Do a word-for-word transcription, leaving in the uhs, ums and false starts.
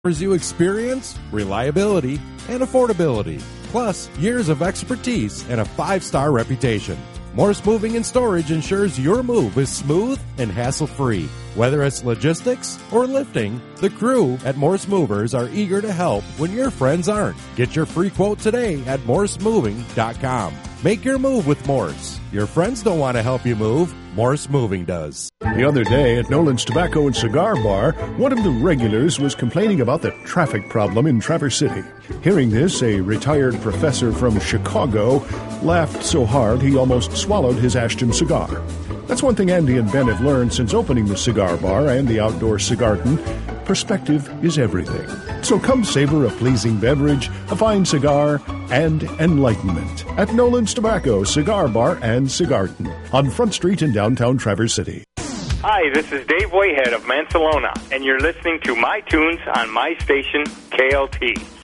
offers you experience, reliability, and affordability, plus years of expertise and a five-star reputation. Morse Moving and Storage ensures your move is smooth and hassle-free. Whether it's logistics or lifting, the crew at Morse Movers are eager to help when your friends aren't. Get your free quote today at morse moving dot com. Make your move with Morse. Your friends don't want to help you move. Morse Moving does. The other day at Nolan's Tobacco and Cigar Bar, one of the regulars was complaining about the traffic problem in Traverse City. Hearing this, a retired professor from Chicago laughed so hard he almost swallowed his Ashton cigar. That's one thing Andy and Ben have learned since opening the cigar bar and the outdoor cigarton. Perspective is everything. So come savor a pleasing beverage, a fine cigar, and enlightenment at Nolan's Tobacco, Cigar Bar, and Cigarton on Front Street in downtown Traverse City. Hi, this is Dave Wayhead of Mansalona, and you're listening to My Tunes on my station, K L T.